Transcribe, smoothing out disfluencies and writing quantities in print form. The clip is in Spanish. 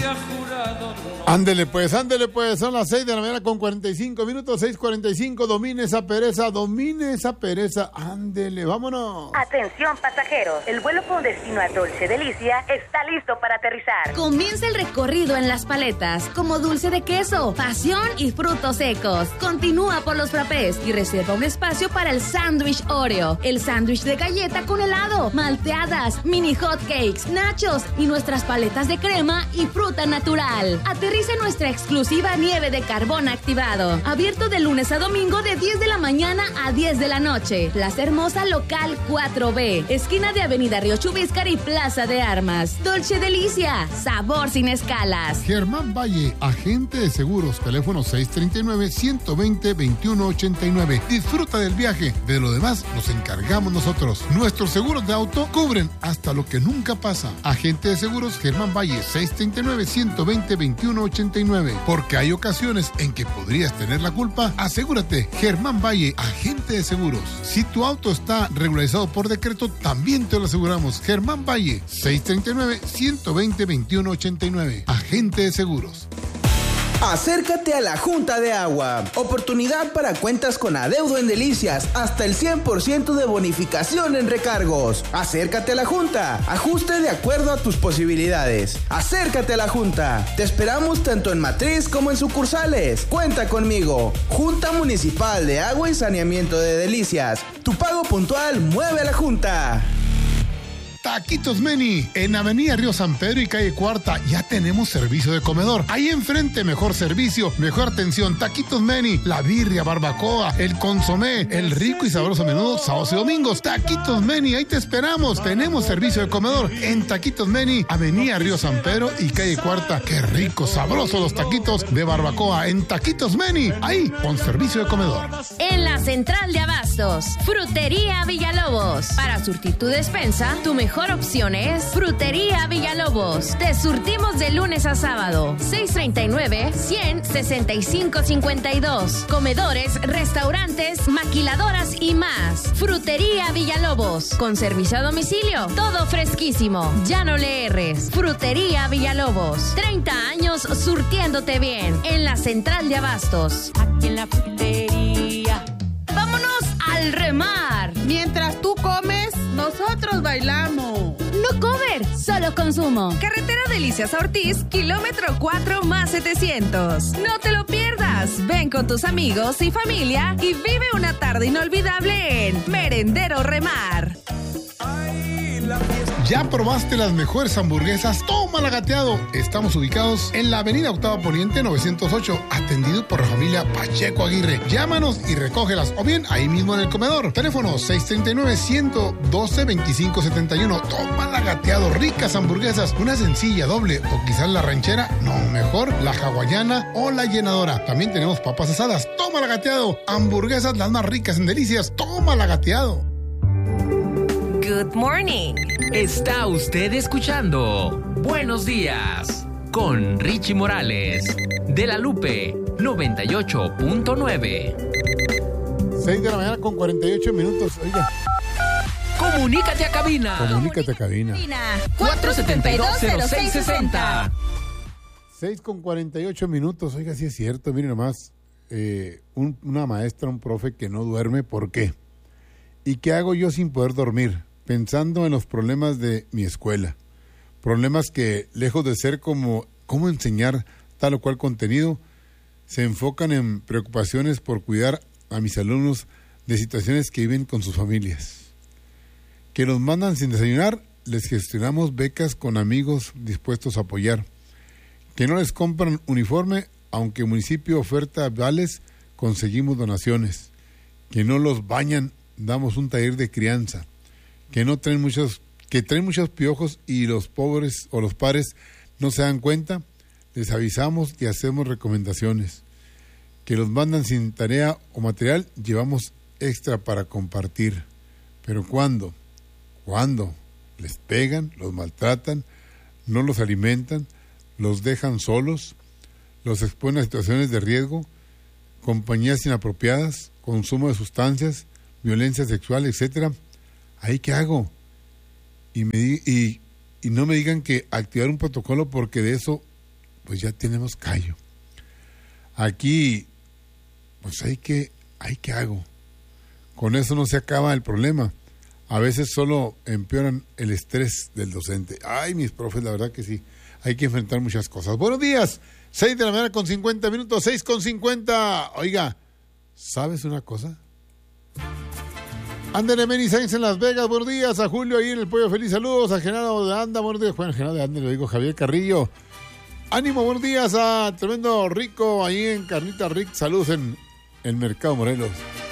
había jurado. Ándele pues, son las 6 de la mañana con 45 minutos, 6:45, domine esa pereza, ándele, vámonos. Atención pasajeros, el vuelo con destino a Dolce Delicia está listo para aterrizar. Comienza el recorrido en las paletas, como dulce de queso, pasión y frutos secos. Continúa por los frappés y reserva un espacio para el sándwich Oreo, el sándwich de galleta con helado, malteadas, mini hot cakes, nachos y nuestras paletas de crema y fruta natural. Aterriza en nuestra exclusiva nieve de carbón activado. Abierto de lunes a domingo de 10 de la mañana a 10 de la noche. Plaza Hermosa Local 4B. Esquina de Avenida Río Chubíscar y Plaza de Armas. Dolce Delicia. Sabor sin escalas. Germán Valle, agente de seguros. Teléfono 639-120-2189. Disfruta del viaje. De lo demás nos encargamos nosotros. Nuestros seguros de auto cubren hasta lo que nunca pasa. Agente de seguros Germán Valle, 639-120-2189. Porque hay ocasiones en que podrías tener la culpa. Asegúrate, Germán Valle, agente de seguros. Si tu auto está regularizado por decreto, también te lo aseguramos. Germán Valle, 639-120-2189. Agente de seguros. Acércate a la Junta de Agua. Oportunidad para cuentas con adeudo en Delicias. Hasta el 100% de bonificación en recargos. Acércate a la Junta. Ajuste de acuerdo a tus posibilidades. Acércate a la Junta. Te esperamos tanto en matriz como en sucursales. Cuenta conmigo. Junta Municipal de Agua y Saneamiento de Delicias. Tu pago puntual mueve a la Junta. Taquitos Meni, en Avenida Río San Pedro y Calle Cuarta, ya tenemos servicio de comedor. Ahí enfrente, mejor servicio, mejor atención. Taquitos Meni, la birria, barbacoa, el consomé, el rico y sabroso menudo, sábados y domingos. Taquitos Meni, ahí te esperamos. Tenemos servicio de comedor en Taquitos Meni, Avenida Río San Pedro y Calle Cuarta. Qué rico, sabroso los taquitos de barbacoa en Taquitos Meni, ahí con servicio de comedor. En la Central de Abastos, Frutería Villalobos. Para surtir tu despensa, tu mejor opción es Frutería Villalobos. Te surtimos de lunes a sábado. 639-100-6552. Comedores, restaurantes, maquiladoras y más. Frutería Villalobos. Con servicio a domicilio. Todo fresquísimo. Ya no le erres. Frutería Villalobos. 30 años surtiéndote bien. En la Central de Abastos. Aquí en la frutería. ¡Vámonos al remar! Mientras tú comes, nosotros bailamos. No cover, solo consumo. Carretera Delicias a Ortiz, kilómetro 4 más 700. No te lo pierdas. Ven con tus amigos y familia y vive una tarde inolvidable en Merendero Remar. ¿Ya probaste las mejores hamburguesas? ¡Tómala gateado! Estamos ubicados en la avenida Octava Poniente 908, atendido por la familia Pacheco Aguirre. Llámanos y recógelas, o bien ahí mismo en el comedor. Teléfono 639-112-2571. ¡Tómala gateado! Ricas hamburguesas, una sencilla, doble, o quizás la ranchera, no, mejor la hawaiana o la llenadora. También tenemos papas asadas. ¡Tómala gateado! Hamburguesas las más ricas en Delicias. ¡Tómala gateado! Good morning. Está usted escuchando Buenos Días con Richie Morales de La Lupe 98.9. 6 de la mañana con 48 minutos. Oiga. Comunícate a cabina. 472-0660. 6 con 48 minutos. Oiga, sí es cierto. Miren nomás. Una maestra, un profe que no duerme. ¿Por qué? ¿Y qué hago yo sin poder dormir? Pensando en los problemas de mi escuela. Problemas que, lejos de ser como cómo enseñar tal o cual contenido, se enfocan en preocupaciones por cuidar a mis alumnos de situaciones que viven con sus familias. Que los mandan sin desayunar, les gestionamos becas con amigos dispuestos a apoyar. Que no les compran uniforme, aunque el municipio oferta vales, conseguimos donaciones. Que no los bañan, damos un taller de crianza. Que traen muchos piojos y los pobres o los padres no se dan cuenta, les avisamos y hacemos recomendaciones. Que los mandan sin tarea o material, llevamos extra para compartir. Pero ¿cuándo? Les pegan, los maltratan, no los alimentan, los dejan solos, los exponen a situaciones de riesgo, compañías inapropiadas, consumo de sustancias, violencia sexual, etcétera. ¿Ahí qué hago? Y no me digan que activar un protocolo porque de eso pues ya tenemos callo. Aquí, pues ¿qué hago? Con eso no se acaba el problema. A veces solo empeoran el estrés del docente. Ay, mis profes, la verdad que sí. Hay que enfrentar muchas cosas. Buenos días. 6 de la mañana con 50 minutos. 6:50. Oiga, ¿sabes una cosa? Ander Meni Sainz en Las Vegas. Buenos días. A Julio ahí en el Pollo Feliz. Saludos a Genaro de Anda. Buenos días. Bueno, Genaro de Anda, lo digo Javier Carrillo. Ánimo, buenos días a Tremendo Rico ahí en Carnita Rick. Saludos en el Mercado Morelos.